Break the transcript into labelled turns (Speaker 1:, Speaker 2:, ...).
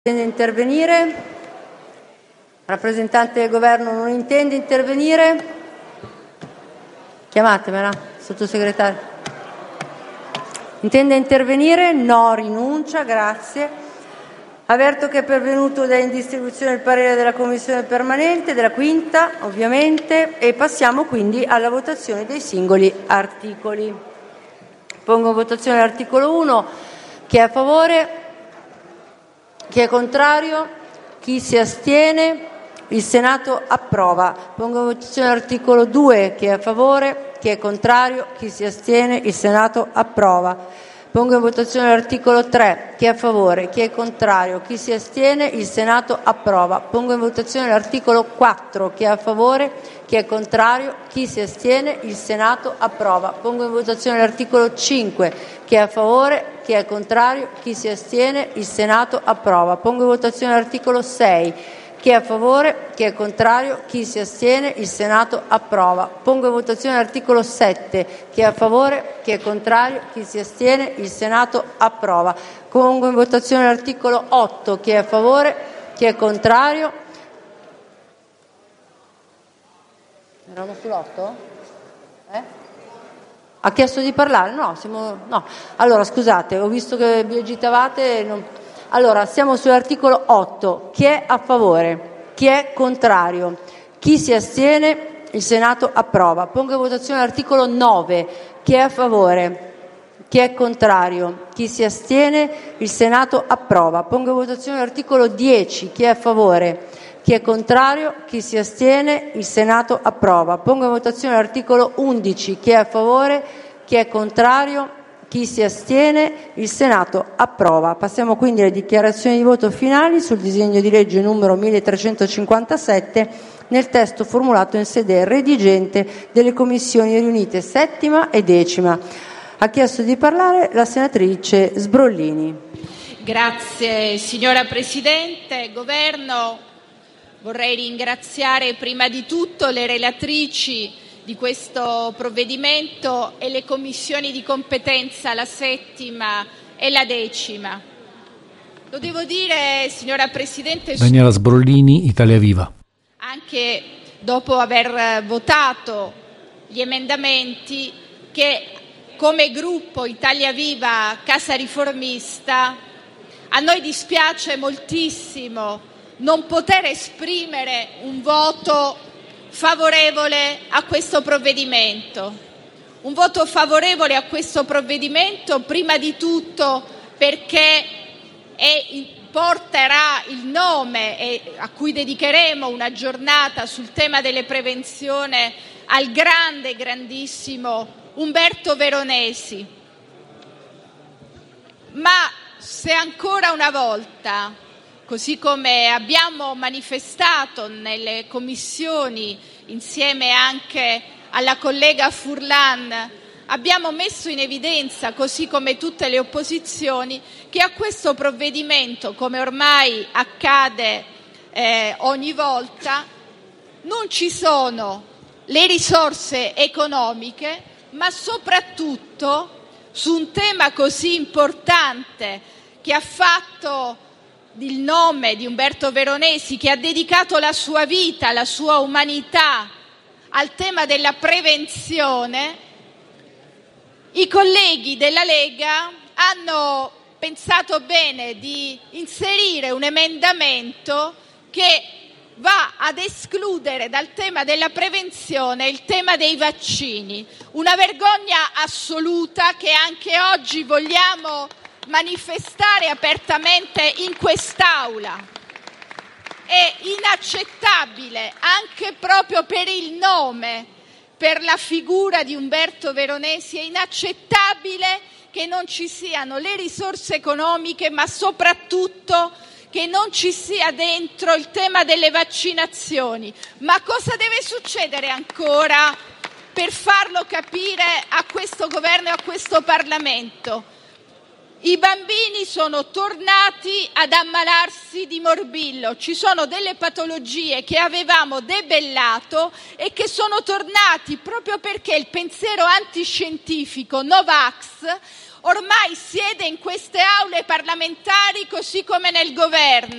Speaker 1: Intende intervenire? Rappresentante del Governo non intende intervenire? Chiamatemela, sottosegretario. Intende intervenire? No, rinuncia, grazie. Avverto che è pervenuto in distribuzione il parere della Commissione permanente, della quinta ovviamente, e passiamo quindi alla votazione dei singoli articoli. Pongo in votazione l'articolo 1. Chi è a favore? Chi è contrario? Chi si astiene? Il Senato approva. Pongo in votazione l'articolo 2. Chi è a favore? Chi è contrario? Chi si astiene? Il Senato approva. Pongo in votazione l'articolo 3. Chi è a favore? Chi è contrario? Chi si astiene? Il Senato approva. Pongo in votazione l'articolo 4. Chi è a favore? Chi è contrario? Chi si astiene? Il Senato approva. Pongo in votazione l'articolo 5. Chi è a favore? Chi è contrario? Chi si astiene? Il Senato approva. Pongo in votazione l'articolo 6. Chi è a favore? Chi è contrario? Chi si astiene? Il Senato approva. Pongo in votazione l'articolo 7. Chi è a favore? Chi è contrario? Chi si astiene? Il Senato approva. Pongo in votazione l'articolo 8. Chi è a favore? Chi è contrario? Eravamo sull'8? Ha chiesto di parlare? No. Allora, scusate, ho visto che vi agitavate. Allora, siamo sull'articolo 8. Chi è a favore? Chi è contrario? Chi si astiene? Il Senato approva. Pongo in votazione l'articolo 9. Chi è a favore? Chi è contrario? Chi si astiene? Il Senato approva. Pongo in votazione l'articolo 10. Chi è a favore? Chi è contrario? Chi si astiene? Il Senato approva. Pongo in votazione l'articolo 11. Chi è a favore? Chi è contrario? Chi si astiene? Il Senato approva. Passiamo quindi alle dichiarazioni di voto finali sul disegno di legge numero 1357 nel testo formulato in sede redigente delle commissioni riunite 7ª e 10ª. Ha chiesto di parlare la senatrice Sbrollini.
Speaker 2: Grazie signora Presidente. Governo, vorrei ringraziare prima di tutto le relatrici di questo provvedimento e le commissioni di competenza, la 7ª e la 10ª. Lo devo dire, signora Presidente,
Speaker 3: Daniela Sbrollini, Italia Viva.
Speaker 2: Anche dopo aver votato gli emendamenti, che come gruppo Italia Viva Casa Riformista a noi dispiace moltissimo non poter esprimere un voto favorevole a questo provvedimento. Un voto favorevole a questo provvedimento prima di tutto perché porterà il nome a cui dedicheremo una giornata sul tema delle prevenzione al grandissimo Umberto Veronesi. Ma se ancora una volta, così come abbiamo manifestato nelle commissioni insieme anche alla collega Furlan, abbiamo messo in evidenza, così come tutte le opposizioni, che a questo provvedimento, come ormai accade ogni volta, non ci sono le risorse economiche, ma soprattutto su un tema così importante che ha fatto il nome di Umberto Veronesi, che ha dedicato la sua vita, la sua umanità al tema della prevenzione, i colleghi della Lega hanno pensato bene di inserire un emendamento che va ad escludere dal tema della prevenzione il tema dei vaccini. Una vergogna assoluta che anche oggi vogliamo manifestare apertamente in quest'Aula. È inaccettabile, anche proprio per il nome, per la figura di Umberto Veronesi, è inaccettabile che non ci siano le risorse economiche, ma soprattutto che non ci sia dentro il tema delle vaccinazioni. Ma cosa deve succedere ancora per farlo capire a questo Governo e a questo Parlamento? I bambini sono tornati ad ammalarsi di morbillo, ci sono delle patologie che avevamo debellato e che sono tornati proprio perché il pensiero antiscientifico Novax ormai siede in queste aule parlamentari così come nel governo.